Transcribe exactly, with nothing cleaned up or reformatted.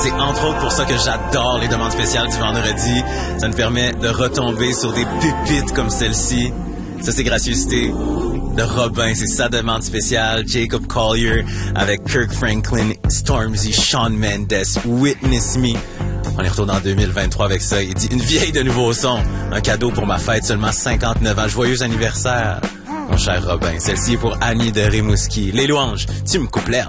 C'est entre autres pour ça que j'adore les demandes spéciales du vendredi. Ça me permet de retomber sur des pépites comme celle-ci. Ça, c'est Gracieuseté de Robin. C'est sa demande spéciale. Jacob Collier avec Kirk Franklin, Stormzy, Shawn Mendes, Witness Me. On est retourné en deux mille vingt-trois avec ça. Il dit « Une vieille de nouveau son. Un cadeau pour ma fête, seulement cinquante-neuf ans. Joyeux anniversaire, mon cher Robin. » Celle-ci est pour Annie de Rimouski. Les louanges, tu me coupes l'herbe.